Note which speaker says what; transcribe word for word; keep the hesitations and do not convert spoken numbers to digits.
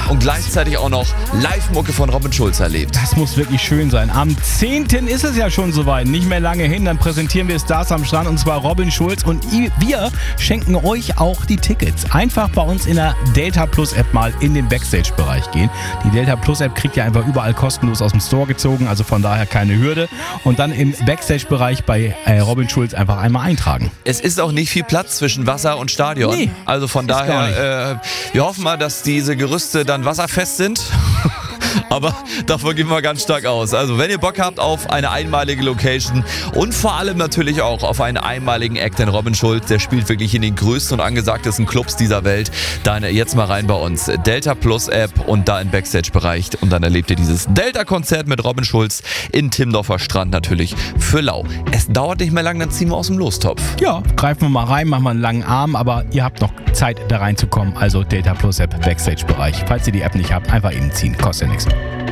Speaker 1: und gleichzeitig auch noch Live-Mucke von Robin Schulz erlebt.
Speaker 2: Das muss wirklich schön sein. Am zehnten ist es ja schon soweit, nicht mehr lange hin. Dann präsentieren wir Stars am Strand und zwar Robin Schulz und wir schenken euch auch die Tickets. Einfach bei uns in der Delta Plus App mal in den Backstage-Bereich gehen. Die Delta Plus App kriegt ihr einfach überall kostenlos aus dem Store gezogen, also von daher keine Hürde. Und dann im Backstage-Bereich bei äh, Robin Schulz einfach einmal eintragen.
Speaker 1: Es ist auch nicht viel Platz zwischen Wasser und Stadion.
Speaker 2: Nee,
Speaker 1: also von daher, äh, wir hoffen mal, dass diese Gerüste dann wasserfest sind. Aber davon gehen wir ganz stark aus. Also wenn ihr Bock habt auf eine einmalige Location und vor allem natürlich auch auf einen einmaligen Act, denn Robin Schulz, der spielt wirklich in den größten und angesagtesten Clubs dieser Welt, dann jetzt mal rein bei uns. Delta Plus App und da im Backstage-Bereich und dann erlebt ihr dieses Delta-Konzert mit Robin Schulz in Timmendorfer Strand natürlich für lau. Es dauert nicht mehr lang, dann ziehen wir aus dem Lostopf.
Speaker 2: Ja, greifen wir mal rein, machen wir einen langen Arm, aber ihr habt noch Zeit da reinzukommen. Also Delta Plus App, Backstage-Bereich. Falls ihr die App nicht habt, einfach eben ziehen. Kostet ja nichts.